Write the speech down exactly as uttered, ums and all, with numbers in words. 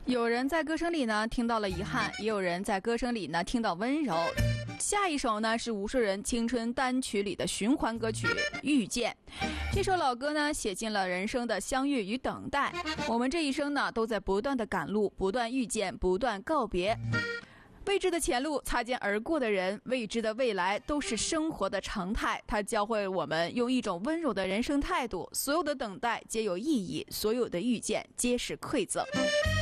有人在歌声里呢听到了遗憾，也有人在歌声里呢听到温柔。下一首呢是无数人青春单曲里的循环歌曲《遇见》。这首老歌呢写进了人生的相遇与等待。我们这一生呢都在不断的赶路，不断遇见，不断告别。未知的前路，擦肩而过的人，未知的未来，都是生活的常态。它教会我们用一种温柔的人生态度，所有的等待皆有意义，所有的遇见皆是馈赠。